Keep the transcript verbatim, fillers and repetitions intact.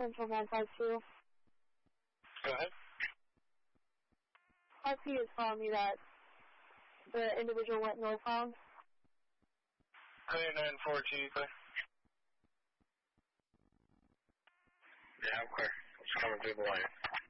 Central nine five two. Go ahead. R P is telling me that the individual went northbound. nine nine four G, clear. Yeah, I'm clear. It's coming through the line.